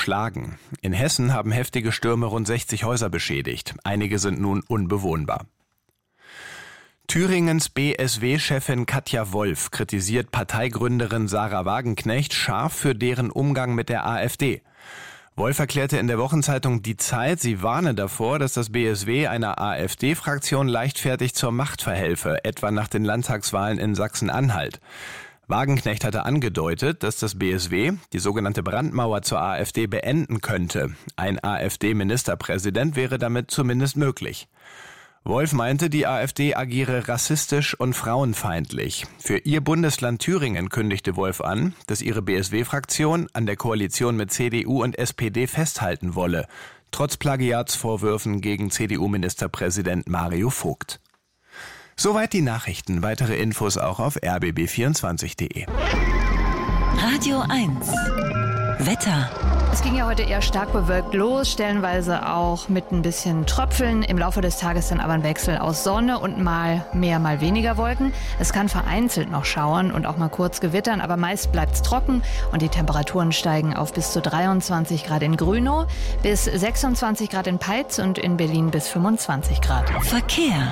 zerschlagen. In Hessen haben heftige Stürme rund 60 Häuser beschädigt. Einige sind nun unbewohnbar. Thüringens BSW-Chefin Katja Wolf kritisiert Parteigründerin Sarah Wagenknecht scharf für deren Umgang mit der AfD. Wolf erklärte in der Wochenzeitung Die Zeit, sie warne davor, dass das BSW einer AfD-Fraktion leichtfertig zur Macht verhelfe, etwa nach den Landtagswahlen in Sachsen-Anhalt. Wagenknecht hatte angedeutet, dass das BSW die sogenannte Brandmauer zur AfD beenden könnte. Ein AfD-Ministerpräsident wäre damit zumindest möglich. Wolf meinte, die AfD agiere rassistisch und frauenfeindlich. Für ihr Bundesland Thüringen kündigte Wolf an, dass ihre BSW-Fraktion an der Koalition mit CDU und SPD festhalten wolle, trotz Plagiatsvorwürfen gegen CDU-Ministerpräsident Mario Vogt. Soweit die Nachrichten. Weitere Infos auch auf rbb24.de. Radio 1 Wetter. Es ging ja heute eher stark bewölkt los, stellenweise auch mit ein bisschen Tröpfeln. Im Laufe des Tages dann aber ein Wechsel aus Sonne und mal mehr, mal weniger Wolken. Es kann vereinzelt noch schauern und auch mal kurz gewittern, aber meist bleibt es trocken und die Temperaturen steigen auf bis zu 23 Grad in Grünow, bis 26 Grad in Peitz und in Berlin bis 25 Grad. Verkehr.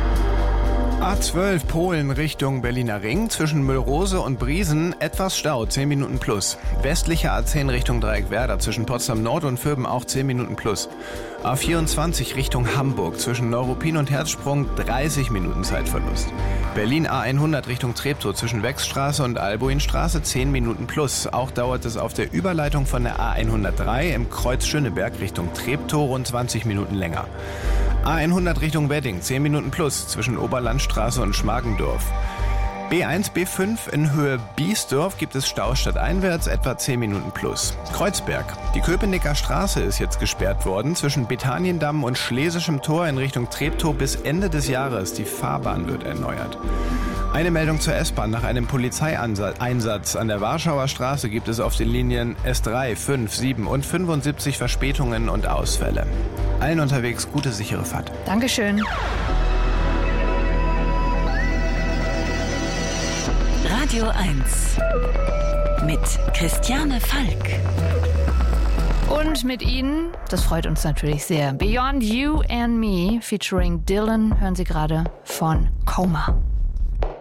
A12 Polen Richtung Berliner Ring. Zwischen Müllrose und Briesen etwas Stau, 10 Minuten plus. Westlicher A10 Richtung Dreieckwerder. Zwischen Potsdam Nord und Vöben auch 10 Minuten plus. A24 Richtung Hamburg. Zwischen Neuruppin und Herzsprung 30 Minuten Zeitverlust. Berlin A100 Richtung Treptow. Zwischen Wechsstraße und Albuinstraße 10 Minuten plus. Auch dauert es auf der Überleitung von der A103 im Kreuz Schöneberg Richtung Treptow rund 20 Minuten länger. A100 Richtung Wedding, 10 Minuten plus, zwischen Oberlandstraße und Schmargendorf. B1, B5 in Höhe Biesdorf gibt es Stau stadteinwärts, etwa 10 Minuten plus. Kreuzberg. Die Köpenicker Straße ist jetzt gesperrt worden, zwischen Bethaniendamm und Schlesischem Tor in Richtung Treptow bis Ende des Jahres. Die Fahrbahn wird erneuert. Eine Meldung zur S-Bahn. Nach einem Polizeieinsatz an der Warschauer Straße gibt es auf den Linien S3, 5, 7 und 75 Verspätungen und Ausfälle. Allen unterwegs gute, sichere Fahrt. Dankeschön. Radio 1 mit Christiane Falk. Und mit Ihnen, das freut uns natürlich sehr, Beyond You and Me featuring Dylan hören Sie gerade von Coma.